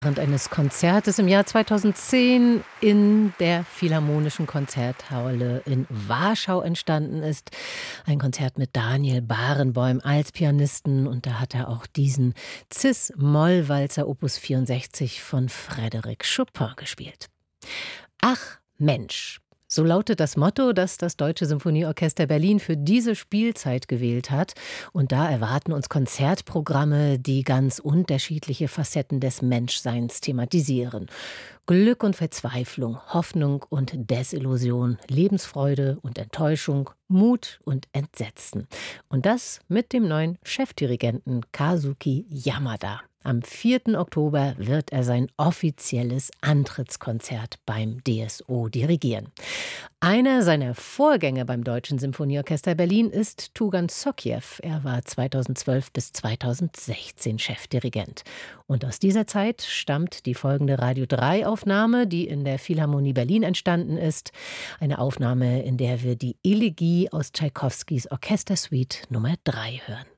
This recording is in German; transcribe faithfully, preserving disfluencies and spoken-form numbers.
Während eines Konzertes im Jahr zweitausendzehn in der Philharmonischen Konzerthalle in Warschau entstanden ist. Ein Konzert mit Daniel Barenboim als Pianisten, und da hat er auch diesen Cis-Moll-Walzer Opus vierundsechzig von Frédéric Chopin gespielt. Ach Mensch! So lautet das Motto, das das Deutsche Symphonieorchester Berlin für diese Spielzeit gewählt hat. Und da erwarten uns Konzertprogramme, die ganz unterschiedliche Facetten des Menschseins thematisieren. Glück und Verzweiflung, Hoffnung und Desillusion, Lebensfreude und Enttäuschung, Mut und Entsetzen. Und das mit dem neuen Chefdirigenten Kazuki Yamada. Am vierten Oktober wird er sein offizielles Antrittskonzert beim D S O dirigieren. Einer seiner Vorgänger beim Deutschen Symphonieorchester Berlin ist Tugan Sokhiev. Er war zweitausendzwölf bis zweitausendsechzehn Chefdirigent. Und aus dieser Zeit stammt die folgende Radio drei Aufnahme, die in der Philharmonie Berlin entstanden ist. Eine Aufnahme, in der wir die Elegie aus Tschaikowskis Orchestersuite Nummer drei hören.